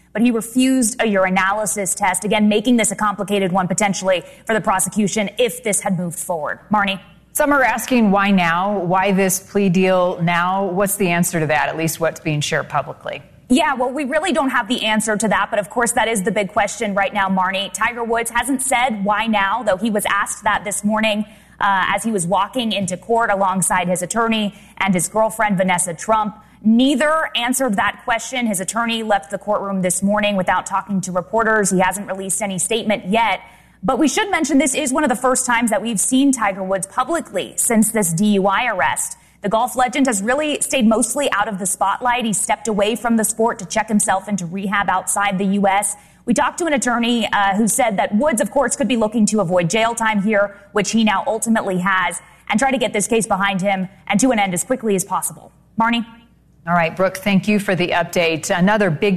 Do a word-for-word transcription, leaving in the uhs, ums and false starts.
but he refused a urinalysis test, again, making this a complicated one potentially for the prosecution if this had moved forward. Marnie? Some are asking why now? Why this plea deal now? What's the answer to that, at least what's being shared publicly? Yeah, well, we really don't have the answer to that, but of course that is the big question right now, Marnie. Tiger Woods hasn't said why now, though he was asked that this morning uh, as he was walking into court alongside his attorney and his girlfriend, Vanessa Trump. Neither answered that question. His attorney left the courtroom this morning without talking to reporters. He hasn't released any statement yet. But we should mention this is one of the first times that we've seen Tiger Woods publicly since this D U I arrest. The golf legend has really stayed mostly out of the spotlight. He stepped away from the sport to check himself into rehab outside the U S. We talked to an attorney uh, who said that Woods, of course, could be looking to avoid jail time here, which he now ultimately has, and try to get this case behind him and to an end as quickly as possible. Marnie? All right, Brooke, thank you for the update. Another big